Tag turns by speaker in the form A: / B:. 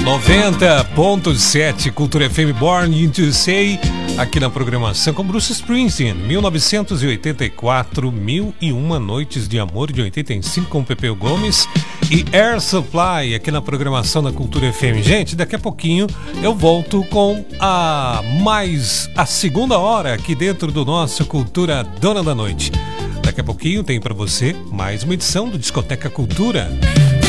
A: 90.7 Cultura FM, Born to Say, aqui na programação com Bruce Springsteen, 1984, 1001 Noites de Amor, de 85, com Pepeu Gomes, e Air Supply, aqui na programação da Cultura FM. Gente, daqui a pouquinho eu volto com a segunda hora aqui dentro do nosso Cultura Dona da Noite. Daqui a pouquinho tem para você mais uma edição do Discoteca Cultura.